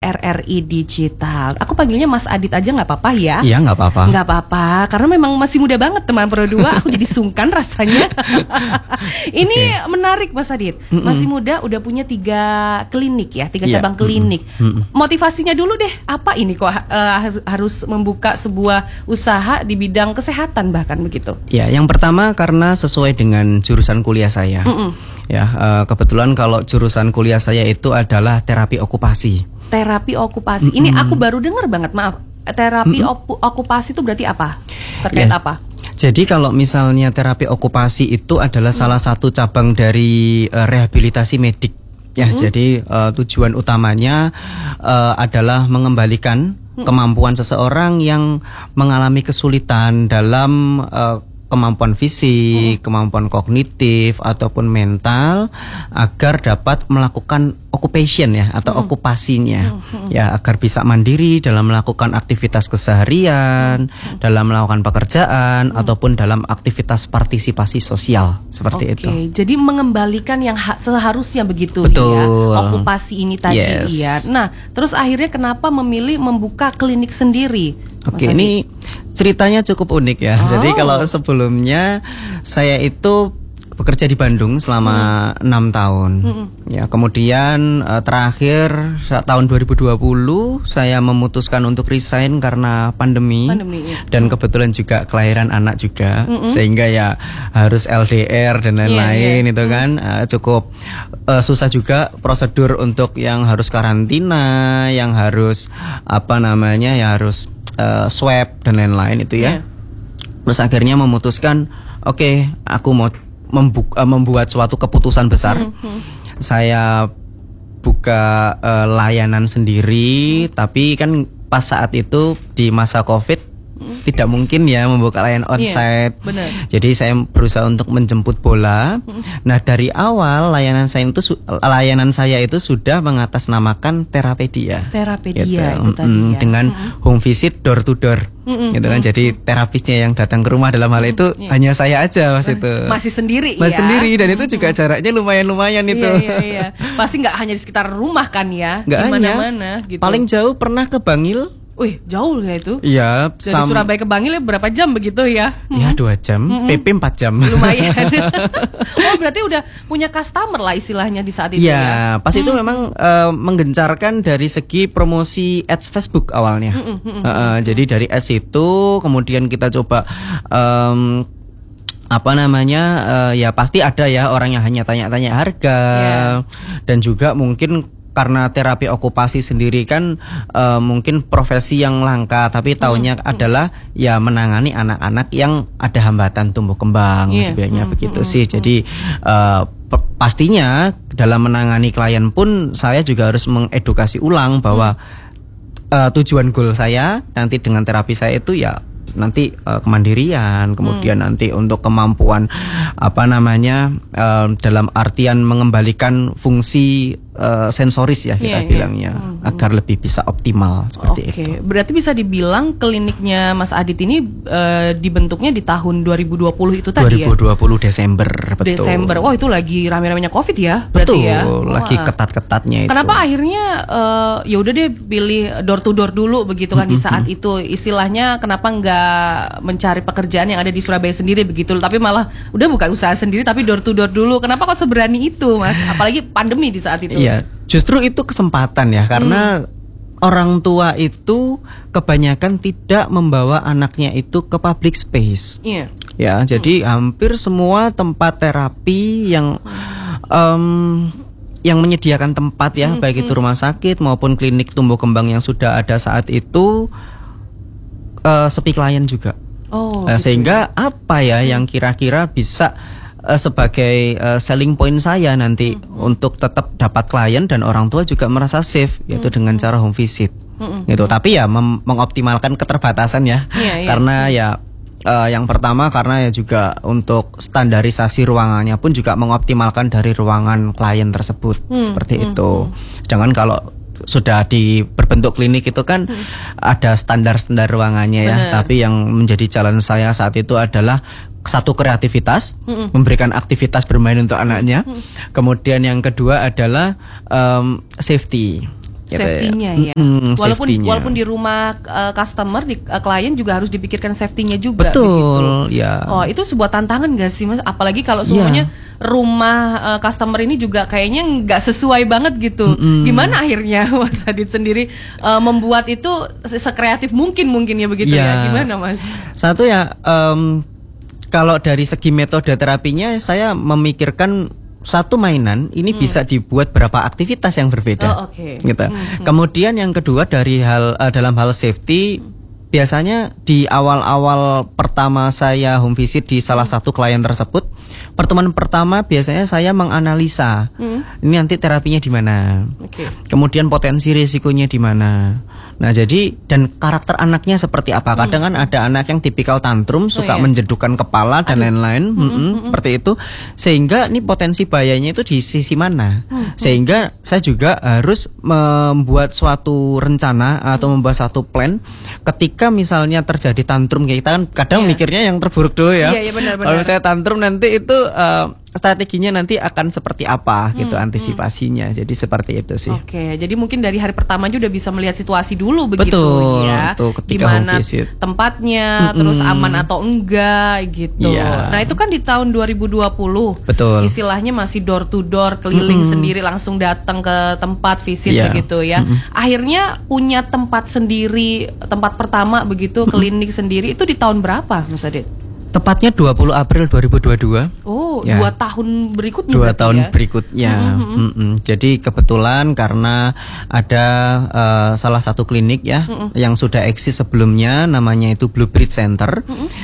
RRI Digital. Aku panggilnya Mas Adit aja nggak apa-apa ya? Iya, nggak apa-apa. Nggak apa-apa, karena memang masih muda banget teman Pro 2. Aku jadi sungkan rasanya. Ini menarik Mas Adit. Masih muda, udah punya 3 klinik ya, 3 cabang klinik. Motivasinya dulu deh, apa ini kok harus membuka sebuah usaha di bidang kesehatan bahkan begitu? Ya, yang pertama karena sesuai dengan jurusan kuliah saya. Ya, kebetulan kalau jurusan kuliah saya itu adalah terapi okupasi. Terapi okupasi. Ini aku baru dengar banget, maaf. Terapi okupasi itu berarti apa? Terkait apa? Jadi kalau misalnya terapi okupasi itu adalah salah satu cabang dari rehabilitasi medik. Ya, jadi tujuan utamanya adalah mengembalikan kemampuan seseorang yang mengalami kesulitan dalam kemampuan fisik, kemampuan kognitif ataupun mental agar dapat melakukan occupation ya atau okupasinya ya, agar bisa mandiri dalam melakukan aktivitas keseharian, dalam melakukan pekerjaan ataupun dalam aktivitas partisipasi sosial seperti itu. Jadi mengembalikan yang seharusnya begitu. Betul. Ya. Okupasi ini tadi ya. Nah, terus akhirnya kenapa memilih membuka klinik sendiri? Ini ceritanya cukup unik ya. Jadi kalau sebelumnya saya itu bekerja di Bandung selama 6 tahun. Ya, kemudian terakhir tahun 2020 saya memutuskan untuk resign karena pandemi dan kebetulan juga kelahiran anak juga, sehingga ya harus LDR dan lain-lain itu kan cukup susah juga prosedur untuk yang harus karantina, yang harus harus swab dan lain-lain itu ya. Terus akhirnya memutuskan, oke, aku mau membuat suatu keputusan besar. Saya buka layanan sendiri, tapi kan pas saat itu di masa COVID tidak mungkin ya membuka layanan onsite. Jadi saya berusaha untuk menjemput bola. Nah, dari awal layanan saya itu sudah mengatasnamakan Terapedia. Terapedia gitu. Itu tadi ya. Dengan home visit door to door. Gitu kan. Jadi terapisnya yang datang ke rumah dalam hal itu hanya saya aja itu. Masih sendiri Masih sendiri, dan itu juga jaraknya lumayan itu. Iya. Pasti nggak hanya di sekitar rumah kan ya? Nggak hanya. Mana gitu. Paling jauh pernah ke Bangil. Wih, jauh ya itu. Iya, dari Surabaya ke Bangil berapa jam begitu ya? Ya 2 jam, PP 4 jam. Lumayan. Oh, berarti udah punya customer lah istilahnya di saat itu ya. Pas itu memang menggencarkan dari segi promosi ads Facebook awalnya. Jadi dari ads itu kemudian kita coba ya pasti ada ya orang yang hanya tanya-tanya harga, dan juga mungkin karena terapi okupasi sendiri kan mungkin profesi yang langka, tapi taunya adalah ya menangani anak-anak yang ada hambatan tumbuh kembang, biasanya begitu sih. Jadi pastinya dalam menangani klien pun saya juga harus mengedukasi ulang bahwa tujuan goal saya nanti dengan terapi saya itu ya nanti kemandirian, kemudian nanti untuk kemampuan dalam artian mengembalikan fungsi sensoris ya kita bilangnya, agar lebih bisa optimal seperti itu. Berarti bisa dibilang kliniknya Mas Adit ini dibentuknya di tahun 2020 itu tadi 2020 Desember, betul. Desember. Wah, itu lagi rame-ramenya Covid ya, berarti betul, ya. Lagi ketat-ketatnya itu. Kenapa akhirnya ya udah deh pilih door to door dulu begitu kan di saat itu, istilahnya kenapa nggak mencari pekerjaan yang ada di Surabaya sendiri begitu, tapi malah udah buka usaha sendiri tapi door to door dulu. Kenapa kok seberani itu, Mas? Apalagi pandemi di saat itu. Iya, justru itu kesempatan ya, karena orang tua itu kebanyakan tidak membawa anaknya itu ke public space. Ya, jadi hampir semua tempat terapi yang menyediakan tempat ya, baik itu rumah sakit maupun klinik tumbuh kembang yang sudah ada saat itu sepi klien juga. Sehingga apa ya yang kira-kira bisa sebagai selling point saya nanti untuk tetap dapat klien dan orang tua juga merasa safe, yaitu dengan cara home visit gitu. Tapi ya mengoptimalkan keterbatasan ya, karena ya yang pertama karena ya juga untuk standarisasi ruangannya pun juga mengoptimalkan dari ruangan klien tersebut seperti itu. Jangan kalau sudah berbentuk klinik itu kan ada standar-standar ruangannya ya. Tapi yang menjadi jalan saya saat itu adalah satu, kreativitas, memberikan aktivitas bermain untuk anaknya. Kemudian yang kedua adalah safety. gitu safety-nya ya. Walaupun di rumah customer, di klien juga harus dipikirkan safety-nya juga. Betul, begitu. ya. Oh, itu sebuah tantangan gak sih Mas? Apalagi kalau semuanya rumah customer ini juga kayaknya nggak sesuai banget gitu. Gimana akhirnya Mas Adit sendiri membuat itu sekreatif mungkin ya begitu ya? Gimana Mas? Satu ya, kalau dari segi metode terapinya saya memikirkan satu mainan ini bisa dibuat berapa aktivitas yang berbeda, gitu. Kemudian yang kedua dari dalam hal safety, biasanya di awal-awal pertama saya home visit di salah satu klien tersebut, pertemuan pertama biasanya saya menganalisa ini nanti terapinya di mana, kemudian potensi risikonya di mana. Nah jadi dan karakter anaknya seperti apa. Kadang kan ada anak yang tipikal tantrum, suka menjedukkan kepala dan lain-lain, seperti itu. Sehingga ini potensi bahayanya itu di sisi mana. Sehingga saya juga harus membuat suatu rencana atau membuat satu plan. Ketika misalnya terjadi tantrum, kita kan kadang mikirnya yang terburuk dulu ya. Benar. Kalau saya tantrum nanti itu strateginya nanti akan seperti apa gitu antisipasinya. Jadi seperti itu sih. Jadi mungkin dari hari pertama aja udah bisa melihat situasi dulu begitu. Betul, ya. ketika gimana tempatnya, terus aman atau enggak gitu. Nah, itu kan di tahun 2020. Betul. Istilahnya masih door to door, keliling sendiri, langsung datang ke tempat visit begitu ya. Akhirnya punya tempat sendiri, tempat pertama begitu, klinik sendiri itu di tahun berapa Mas Adit? Tepatnya 20 April 2022. Oh, 2 tahun berikutnya. 2 tahun berikutnya. Jadi kebetulan karena ada salah satu klinik ya yang sudah eksis sebelumnya, namanya itu Blue Bridge Center.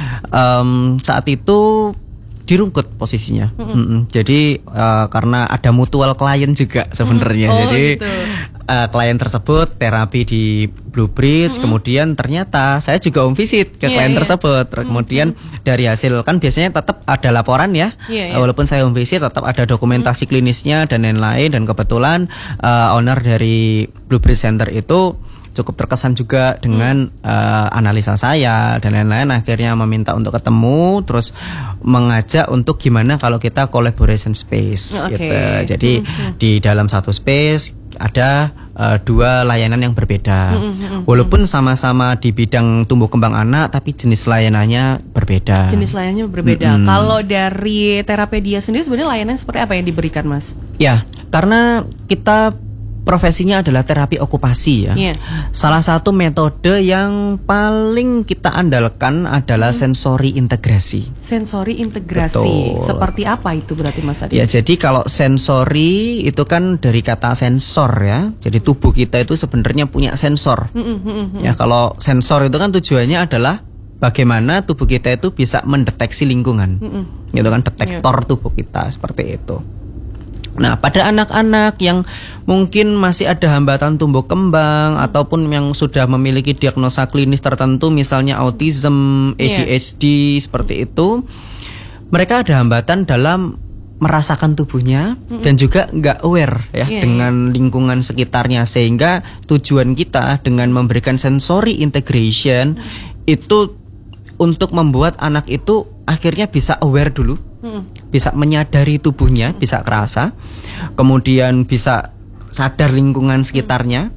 Saat itu dirungkut posisinya. Jadi karena ada mutual klien juga sebenarnya. Jadi klien tersebut terapi di Blue Bridge, kemudian ternyata saya juga home visit ke klien tersebut. Kemudian dari hasil kan biasanya tetap ada laporan ya. Walaupun saya home visit tetap ada dokumentasi klinisnya dan lain-lain, dan kebetulan owner dari Blue Bridge Center itu cukup terkesan juga dengan analisa saya dan lain-lain, akhirnya meminta untuk ketemu, terus mengajak untuk gimana kalau kita collaboration space gitu. Jadi di dalam satu space ada 2 layanan yang berbeda. Walaupun sama-sama di bidang tumbuh kembang anak, tapi jenis layanannya berbeda. Kalau dari Terapedia sendiri sebenarnya layanan seperti apa yang diberikan Mas? Ya, karena kita profesinya adalah terapi okupasi ya. Salah satu metode yang paling kita andalkan adalah sensori integrasi. Sensori integrasi. Betul. Seperti apa itu berarti Mas Adit? Ya, jadi kalau sensori itu kan dari kata sensor ya. Jadi tubuh kita itu sebenarnya punya sensor. Ya, kalau sensor itu kan tujuannya adalah bagaimana tubuh kita itu bisa mendeteksi lingkungan. Gitu kan, detektor tubuh kita seperti itu. Nah, pada anak-anak yang mungkin masih ada hambatan tumbuh kembang ataupun yang sudah memiliki diagnosa klinis tertentu, misalnya autism, ADHD, seperti itu, mereka ada hambatan dalam merasakan tubuhnya dan juga nggak aware ya dengan lingkungan sekitarnya, sehingga tujuan kita dengan memberikan sensory integration itu untuk membuat anak itu akhirnya bisa aware dulu. Bisa menyadari tubuhnya, bisa kerasa, kemudian bisa sadar lingkungan sekitarnya,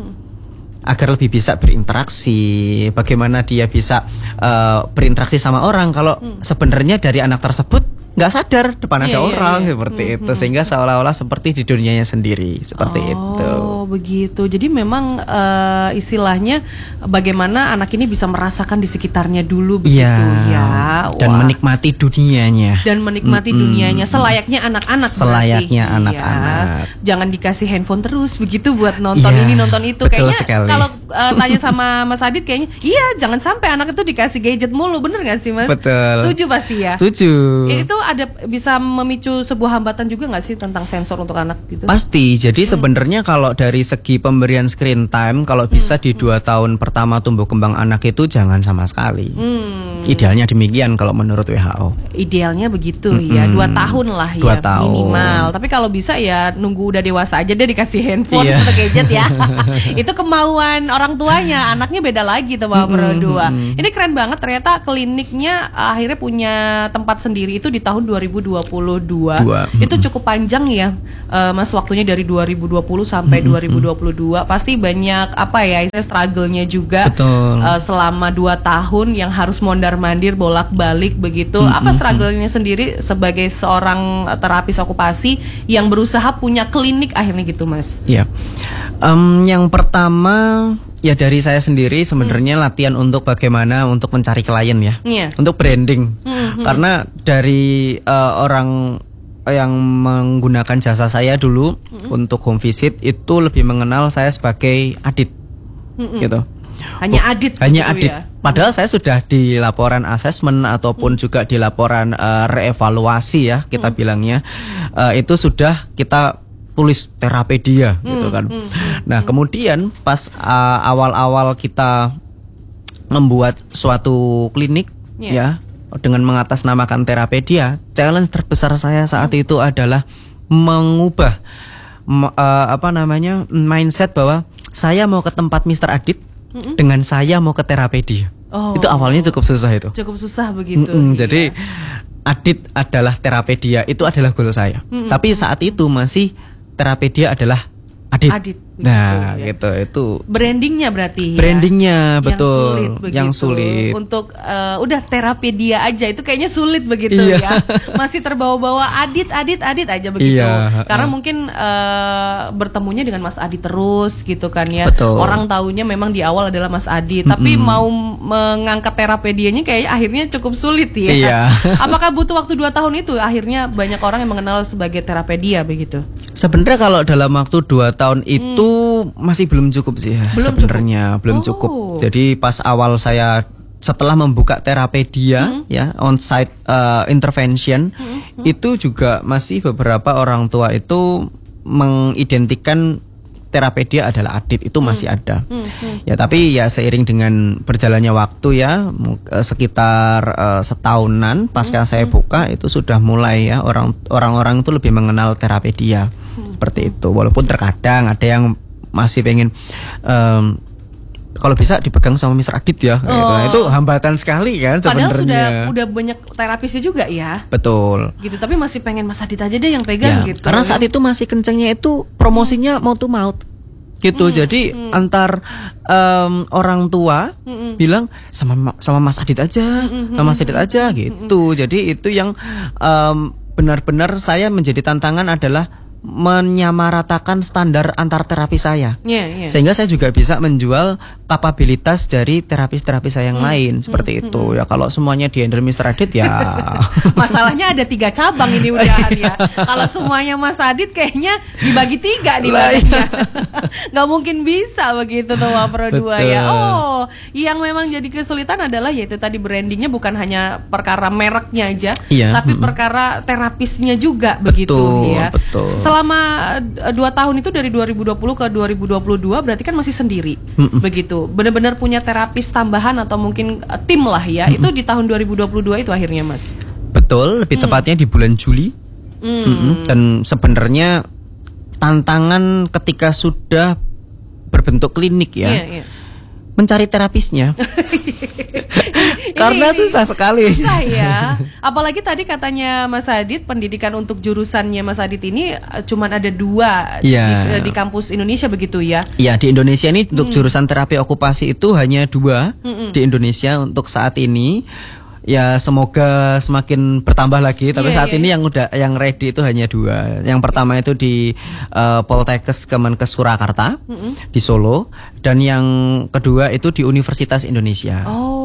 agar lebih bisa berinteraksi. Bagaimana dia bisa berinteraksi sama orang kalau sebenarnya dari anak tersebut nggak sadar depan ada orang seperti itu, sehingga seolah-olah seperti di dunianya sendiri seperti itu. Oh begitu. Jadi memang istilahnya bagaimana anak ini bisa merasakan di sekitarnya dulu begitu ya. Dan menikmati dunianya. Dunianya selayaknya anak-anak. Selayaknya anak-anak. Jangan dikasih handphone terus begitu buat nonton ini nonton itu. Kayaknya kalau tanya sama Mas Adit kayaknya jangan sampai anak itu dikasih gadget mulu, bener nggak sih Mas? Betul. Setuju pasti ya. Setuju. Itu ada bisa memicu sebuah hambatan juga nggak sih tentang sensor untuk anak gitu? Pasti. Jadi sebenarnya kalau dari segi pemberian screen time, kalau bisa di 2 tahun pertama tumbuh kembang anak itu jangan sama sekali. Idealnya demikian kalau menurut WHO. Idealnya begitu ya, 2 tahun lah 2 tahun. Minimal. Tapi kalau bisa ya nunggu udah dewasa aja deh dikasih handphone atau gadget ya. Itu kemauan orang tuanya, anaknya beda lagi tuh berdua. Ini keren banget ternyata kliniknya akhirnya punya tempat sendiri itu di tahun tahun 2022. Itu cukup panjang ya, Mas, waktunya dari 2020 sampai 2022. Pasti banyak istilah struggle-nya juga. Selama 2 tahun yang harus mondar-mandir bolak-balik begitu. Apa struggle-nya sendiri sebagai seorang terapis okupasi yang berusaha punya klinik akhirnya gitu, Mas? Iya. Yang pertama ya dari saya sendiri sebenarnya latihan untuk bagaimana untuk mencari klien ya, untuk branding. Karena dari orang yang menggunakan jasa saya dulu untuk home visit itu lebih mengenal saya sebagai Adit, gitu. Hanya Adit. Hanya Adit. Ya? Padahal saya sudah di laporan asesmen ataupun juga di laporan reevaluasi ya kita bilangnya, itu sudah kita tulis Terapedia gitu kan. Nah kemudian pas awal-awal kita membuat suatu klinik ya dengan mengatasnamakan Terapedia, challenge terbesar saya saat itu adalah mengubah mindset bahwa saya mau ke tempat Mr. Adit dengan saya mau ke Terapedia. Itu awalnya cukup susah itu. Cukup susah begitu. Jadi Adit adalah Terapedia, itu adalah goal saya. Tapi saat itu masih Terapedia adalah Adit. Nah, gitu. Itu brandingnya berarti. Brandingnya betul. Yang sulit. Untuk udah Terapedia aja itu kayaknya sulit begitu ya. Masih terbawa-bawa Adit aja begitu. Karena mungkin bertemunya dengan Mas Adit terus gitu kan ya. Betul. Orang taunya memang di awal adalah Mas Adit, tapi mau mengangkat Terapedianya kayaknya akhirnya cukup sulit ya. Iya. Apakah butuh waktu 2 tahun itu akhirnya banyak orang yang mengenal sebagai Terapedia begitu? Sebenarnya kalau dalam waktu 2 tahun itu masih belum cukup sih ya. Sebenarnya belum cukup. Jadi pas awal saya setelah membuka Terapedia ya on-site intervention, itu juga masih beberapa orang tua itu mengidentikan Terapedia adalah Adit, itu masih ada. Ya tapi ya seiring dengan berjalannya waktu ya sekitar setahunan pasca saya buka itu sudah mulai ya orang-orang itu lebih mengenal Terapedia. Seperti itu. Walaupun terkadang ada yang masih pengen kalau bisa dipegang sama Mr. Adit ya. Nah, itu hambatan sekali kan sebenarnya. Padahal udah banyak terapisnya juga ya. Betul. Gitu, tapi masih pengen Mas Adit aja deh yang pegang gitu. Karena saat itu masih kencengnya itu promosinya mouth to mouth. Gitu. Jadi antar orang tua bilang sama Mas Adit aja, sama Mas Adit aja gitu. Jadi itu yang benar-benar saya menjadi tantangan adalah menyamaratakan standar antar terapi saya, sehingga saya juga bisa menjual kapabilitas dari terapis-terapis saya yang lain seperti itu. Ya kalau semuanya di handle Mr. Adit ya. Masalahnya ada 3 cabang ini udahan ya. Kalau semuanya Mas Adit kayaknya dibagi 3 nih badannya. Nggak mungkin bisa begitu tuh Pro 2 ya. Yang memang jadi kesulitan adalah yaitu tadi brandingnya bukan hanya perkara mereknya aja, tapi perkara terapisnya juga begitu ya. Betul. Selama 2 tahun itu dari 2020 ke 2022 berarti kan masih sendiri begitu. Benar-benar punya terapis tambahan atau mungkin tim lah ya. Itu di tahun 2022 itu akhirnya Mas. Betul, lebih tepatnya di bulan Juli. Dan sebenarnya tantangan ketika sudah berbentuk klinik ya. Mencari terapisnya. Karena susah sekali. Susah ya. Apalagi tadi katanya Mas Adit pendidikan untuk jurusannya Mas Adit ini cuman ada 2 di kampus Indonesia begitu ya. Iya, di Indonesia ini untuk jurusan terapi okupasi itu hanya 2 di Indonesia untuk saat ini. Ya semoga semakin bertambah lagi. Tapi saat ini yang ready itu hanya 2. Yang pertama itu di Poltekkes Kemenkes Surakarta di Solo, dan yang kedua itu di Universitas Indonesia.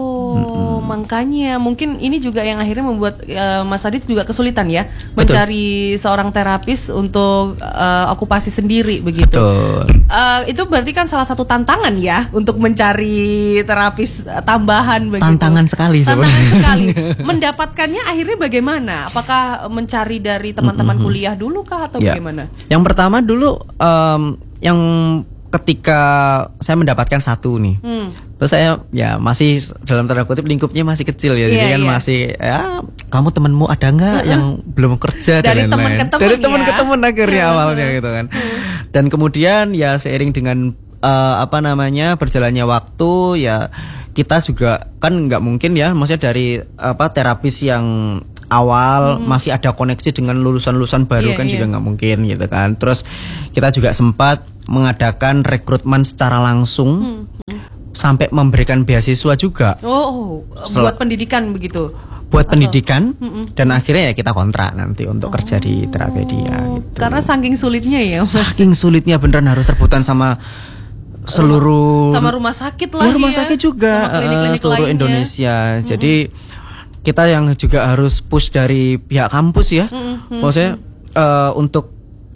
Makanya mungkin ini juga yang akhirnya membuat Mas Adit juga kesulitan ya mencari seorang terapis untuk okupasi sendiri begitu. Betul. Itu berarti kan salah satu tantangan ya untuk mencari terapis tambahan begitu. Tantangan sekali sebenarnya. Mendapatkannya akhirnya bagaimana? Apakah mencari dari teman-teman kuliah dulu kah atau bagaimana? Yang pertama dulu yang ketika saya mendapatkan 1 nih, terus saya ya masih dalam tanda kutip lingkupnya masih kecil ya, jadi kan masih kamu temenmu ada nggak yang belum kerja dari dan lain-lain. Dari teman ke teman akhirnya awalnya gitu kan. Dan kemudian ya seiring dengan berjalannya waktu ya kita juga kan nggak mungkin ya, maksudnya dari terapis yang awal masih ada koneksi dengan lulusan-lulusan baru kan juga nggak mungkin gitu kan. Terus kita juga sempat mengadakan rekrutmen secara langsung sampai memberikan beasiswa juga. Buat pendidikan begitu. Buat pendidikan dan akhirnya ya kita kontrak nanti untuk kerja di Terapedia gitu. Karena saking sulitnya ya. Saking sulitnya beneran harus rebutan sama seluruh sama rumah sakit lah rumah sakit juga seluruh lainnya. Indonesia. Jadi kita yang juga harus push dari pihak kampus ya. Maksudnya untuk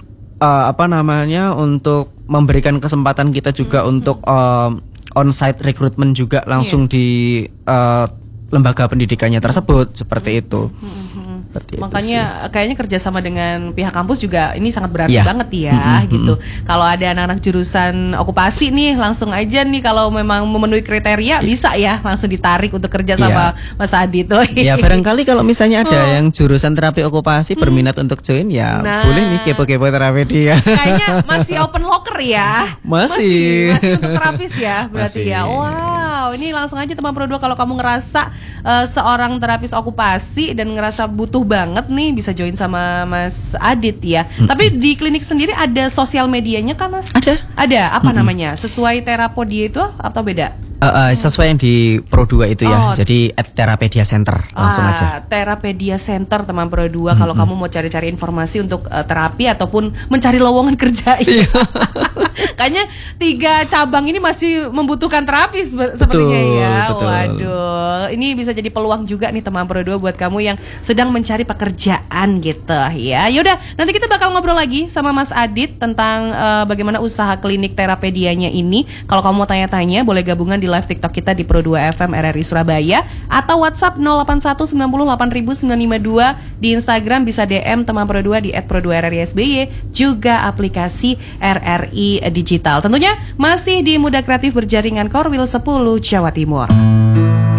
untuk memberikan kesempatan kita juga untuk on-site recruitment juga langsung di lembaga pendidikannya tersebut seperti itu. Makanya kayaknya kerjasama dengan pihak kampus juga ini sangat berarti banget ya gitu. Kalau ada anak-anak jurusan okupasi nih langsung aja nih kalau memang memenuhi kriteria bisa ya langsung ditarik untuk kerja sama Mas Adit. Ya barangkali kalau misalnya ada yang jurusan terapi okupasi berminat untuk join ya boleh nih kepo-kepo Terapedia. Kayaknya masih open locker ya. Masih untuk terapis ya berarti ya. Wow, ini langsung aja teman Pro 2 kalau kamu ngerasa seorang terapis okupasi dan ngerasa butuh banget nih bisa join sama Mas Adit ya. Tapi di klinik sendiri ada sosial medianya kah Mas? Ada. Apa namanya? Sesuai Terapedia itu atau beda? Sesuai yang di Pro 2 itu ya. Jadi @Terapedia Center langsung aja. Terapedia Center teman Pro 2 kalau kamu mau cari-cari informasi untuk terapi ataupun mencari lowongan kerja. Kayaknya 3 cabang ini masih membutuhkan terapis sepertinya ya. Betul. Waduh, ini bisa jadi peluang juga nih teman Pro 2 buat kamu yang sedang mencari pekerjaan gitu ya. Yaudah, nanti kita bakal ngobrol lagi sama Mas Adit tentang bagaimana usaha klinik Terapedianya ini. Kalau kamu mau tanya-tanya boleh gabungan di live TikTok kita di Pro 2 FM RRI Surabaya atau WhatsApp 081908952. Di Instagram bisa DM teman Pro 2 di @pro2rrisby, juga aplikasi RRI Digital. Tentunya masih di Muda Kreatif Berjaringan Korwil 10 Jawa Timur.